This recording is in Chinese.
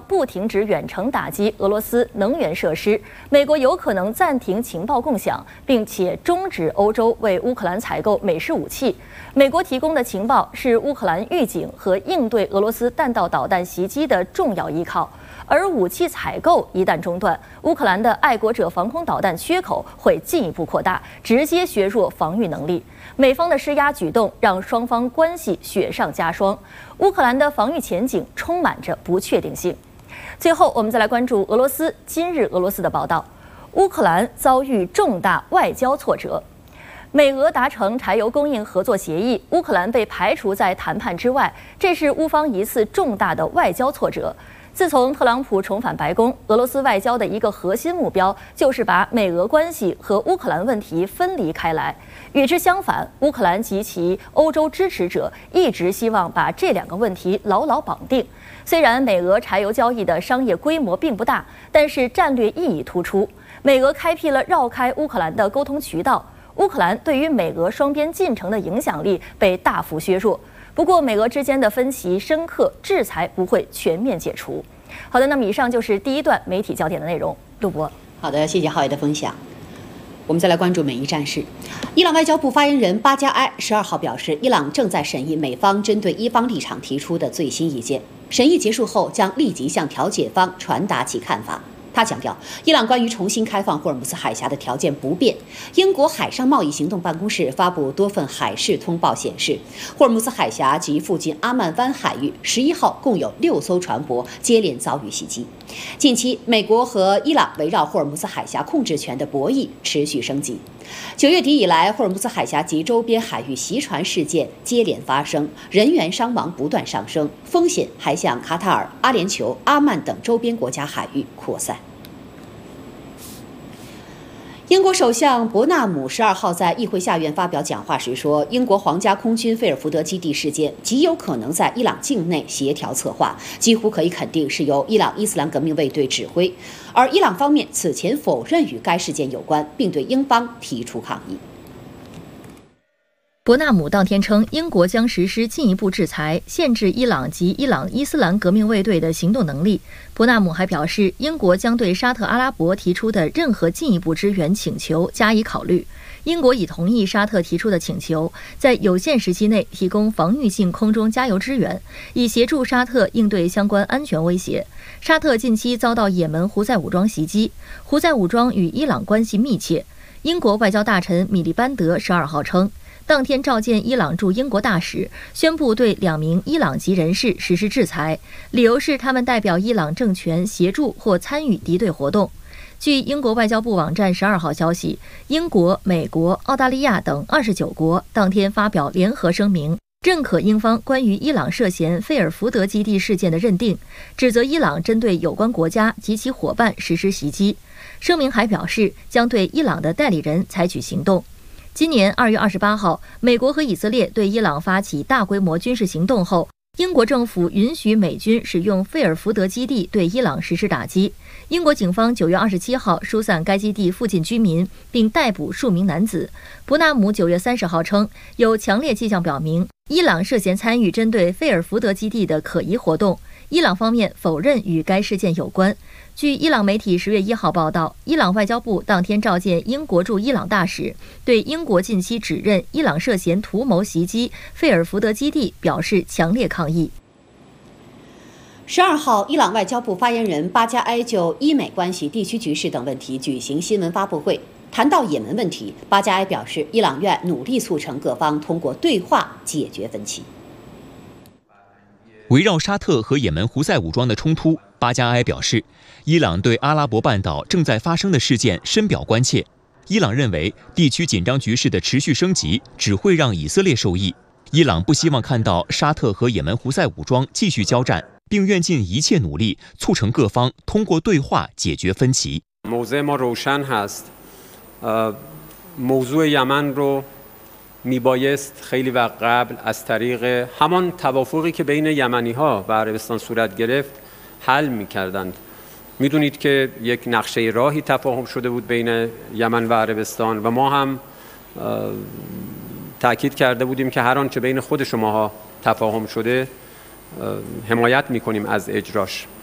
不停止远程打击俄罗斯能源设施，美国有可能暂停情报共享，并且终止欧洲为乌克兰采购美式武器。美国提供的情报是乌克兰预警和应对俄罗斯弹道导弹袭击的重要依靠。 而武器采购一旦中断，乌克兰的爱国者防空导弹缺口会进一步扩大，直接削弱防御能力。美方的施压举动让双方关系雪上加霜，乌克兰的防御前景充满着不确定性。最后，我们再来关注俄罗斯。今日俄罗斯的报道，乌克兰遭遇重大外交挫折。 美俄达成柴油供应合作协议，乌克兰被排除在谈判之外，这是乌方一次重大的外交挫折。 自从特朗普重返白宫，俄罗斯外交的一个核心目标就是把美俄关系和乌克兰问题分离开来。与之相反，乌克兰及其欧洲支持者一直希望把这两个问题牢牢绑定。虽然美俄柴油交易的商业规模并不大，但是战略意义突出。美俄开辟了绕开乌克兰的沟通渠道，乌克兰对于美俄双边进程的影响力被大幅削弱。 不过，美俄之间的分歧深刻，制裁不会全面解除。好的，那么以上就是第一段媒体焦点的内容。陆博， 好的，谢谢浩爷的分享。我们再来关注美伊战事。伊朗外交部发言人巴加埃12号表示，伊朗正在审议美方针对伊方立场提出的最新意见，审议结束后将立即向调解方传达其看法。 他强调，伊朗关于重新开放霍尔木兹海峡的条件不变。英国海上贸易行动办公室发布多份海事通报显示，霍尔木兹海峡及附近阿曼湾海域11号共有6艘船舶接连遭遇袭击。近期，美国和伊朗围绕霍尔木兹海峡控制权的博弈持续升级。9月底以来，霍尔木兹海峡及周边海域袭船事件接连发生，人员伤亡不断上升，风险还向卡塔尔、阿联酋、阿曼等周边国家海域扩散。 英国首相伯纳姆12号在议会下院发表讲话时说，英国皇家空军费尔福德基地事件极有可能在伊朗境内协调策划，几乎可以肯定是由伊朗伊斯兰革命卫队指挥。而伊朗方面此前否认与该事件有关，并对英方提出抗议。 伯纳姆当天称，英国将实施进一步制裁，限制伊朗及伊朗伊斯兰革命卫队的行动能力。伯纳姆还表示，英国将对沙特阿拉伯提出的任何进一步支援请求加以考虑。英国已同意沙特提出的请求，在有限时期内提供防御性空中加油支援，以协助沙特应对相关安全威胁。沙特近期遭到也门胡塞武装袭击，胡塞武装与伊朗关系密切。英国外交大臣米利班德12号称。 当天召见伊朗驻英国大使，宣布对2名伊朗籍人士实施制裁，理由是他们代表伊朗政权协助或参与敌对活动。据英国外交部网站12号消息，英国、美国、澳大利亚等29国当天发表联合声明，认可英方关于伊朗涉嫌费尔福德基地事件的认定，指责伊朗针对有关国家及其伙伴实施袭击。声明还表示，将对伊朗的代理人采取行动。 今年2月28号，美国和以色列对伊朗发起大规模军事行动后，英国政府允许美军使用费尔福德基地对伊朗实施打击。英国警方9月27号疏散该基地附近居民，并逮捕数名男子。伯纳姆9月30号称，有强烈迹象表明伊朗涉嫌参与针对费尔福德基地的可疑活动。伊朗方面否认与该事件有关。 据伊朗媒体10月1号报道，伊朗外交部当天召见英国驻伊朗大使，对英国近期指认伊朗涉嫌图谋袭击费尔福德基地表示强烈抗议。 12号，伊朗外交部发言人巴加埃就伊美关系、地区局势等问题举行新闻发布会，谈到也门问题，巴加埃表示，伊朗愿努力促成各方通过对话解决分歧。 围绕沙特和也门胡塞武装的冲突，巴加埃表示，伊朗对阿拉伯半岛正在发生的事件深表关切。伊朗认为，地区紧张局势的持续升级只会让以色列受益。伊朗不希望看到沙特和也门胡塞武装继续交战，并愿尽一切努力促成各方通过对话解决分歧。 موضع ما روشن هست. موضوع یمن رو میبایست خیلی وقت قبل از طریق همان توافقی که بین یمنی‌ها و عربستان صورت گرفت حل می‌کردند. میدونید که یک نقشه راهی تفاهم شده بود بین یمن و عربستان و ما هم تأکید کرده بودیم که هر آنچه بین خود شماها تفاهم شده حمایت می‌کنیم از اجراش.